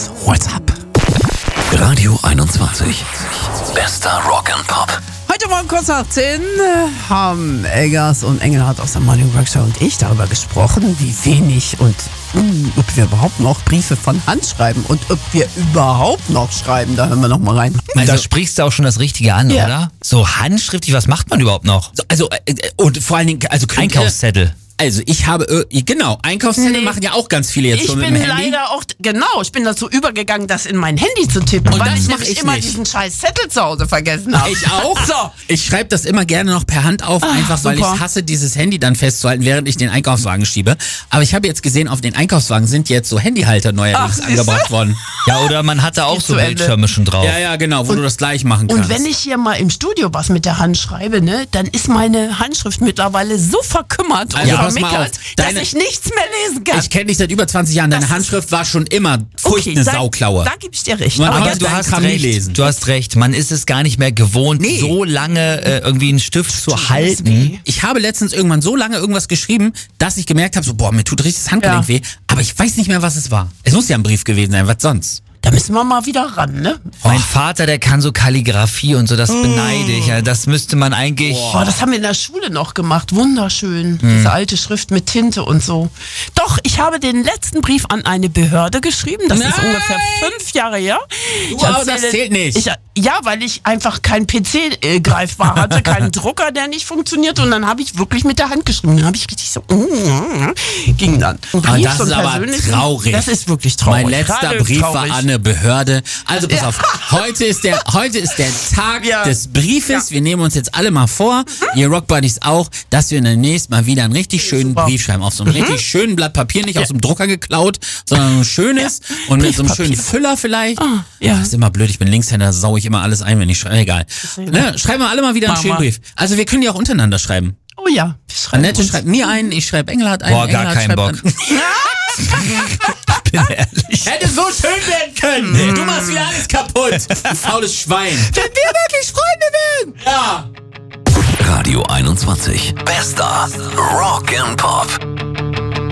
Jungs, what's up? Radio 21. Bester Rock and Pop. Heute Morgen kurz nach 10 haben Eggers und Engelhardt aus der Morning Workshop und ich darüber gesprochen, wie wenig und ob wir überhaupt noch Briefe von Hand schreiben und ob wir überhaupt noch schreiben. Da hören wir noch mal rein. Also, da sprichst du auch schon das Richtige an, Ja. oder? So handschriftlich, was macht man überhaupt noch? Und vor allen Dingen, also Einkaufszettel. Also ich habe, genau, Einkaufszettel machen ja auch ganz viele jetzt Ich schon mit bin dem Handy. leider auch, ich bin dazu übergegangen, das in mein Handy zu tippen, Und weil das ich mach nämlich ich immer nicht. diesen scheiß Zettel zu Hause vergessen habe. Ich auch. So. Ich schreibe das immer gerne noch per Hand auf, einfach weil ich super. hasse, dieses Handy dann festzuhalten, während ich den Einkaufswagen schiebe. Aber ich habe jetzt gesehen, auf den Einkaufswagen sind jetzt so Handyhalter neuerdings Ach, angebracht siehste? worden. Ja, oder man hat da auch Geht so zu Ende. Bildschirme schon drauf. Ja, genau, wo du das gleich machen kannst. Und wenn ich hier mal im Studio was mit der Hand schreibe, ne, dann ist meine Handschrift mittlerweile so verkümmert und Also pass mal vermickelt, auf, dass deine- ich nichts mehr lesen kann. Ich kenne dich seit über 20 Jahren, deine Das ist- Handschrift war schon immer furcht eine da- Sauklaue. Da gebe ich dir recht. Man Aber kann Aber jetzt, du dein hast Kami recht. lesen. Du hast recht. Man ist es gar nicht mehr gewohnt, Nee. so lange irgendwie einen Stift zu halten. Ich habe letztens irgendwann so lange irgendwas geschrieben, dass ich gemerkt habe, so boah, mir tut richtig das Handgelenk Ja. weh, aber ich weiß nicht mehr, was es war. Es muss ja ein Brief gewesen sein, was sonst? da müssen wir mal wieder ran, ne? Mein Vater, der kann so Kalligrafie und so, das beneide ich. Ja, das müsste man eigentlich... Boah, das haben wir in der Schule noch gemacht. Wunderschön. Diese alte Schrift mit Tinte und so. Doch, ich habe den letzten Brief an eine Behörde geschrieben. Das ist Nein! ungefähr 5 Jahre her. Wow, das zählt nicht. Ja, weil ich einfach keinen PC greifbar hatte, keinen Drucker, der nicht funktioniert. Und dann habe ich wirklich mit der Hand geschrieben. Dann habe ich richtig so, ging dann. Ein Aber Brief, das so ist einen aber persönlichen. traurig. Das ist wirklich traurig. Mein letzter Gerade Brief traurig. war an eine Behörde. Also pass auf, heute ist der Tag Ja. des Briefes. Ja. Wir nehmen uns jetzt alle mal vor, ihr Rock Buddies auch, dass wir demnächst mal wieder einen richtig schönen Super. Brief schreiben. Auf so einem richtig schönen Blatt Papier, nicht aus dem Drucker geklaut, sondern ein schönes und mit so einem schönen Briefpapier. Füller vielleicht. ja. Das ist immer blöd, ich bin Linkshänder, da sau ich immer alles ein, wenn ich schreibe. Egal. Ne? Schreiben wir alle mal wieder einen Mach schönen mal. Brief. Also wir können ja auch untereinander schreiben. Oh ja, wir schreiben Annette uns. schreibt mir einen, ich schreibe Engelhardt einen. Boah, gar Engelhardt keinen schreibt Bock. an- bin ehrlich. Hätte so schön werden können. Du machst wieder alles kaputt. Du faules Schwein. Wenn wir wirklich Freunde werden. Ja. Radio 21. Bester Rock and Pop.